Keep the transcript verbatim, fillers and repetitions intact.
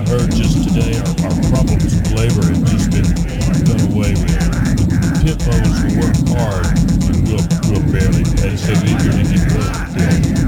heard just today, our, our problems with labor have just been done away with. Pit bulls will work hard and we'll, we'll barely pay, so they're going to get work.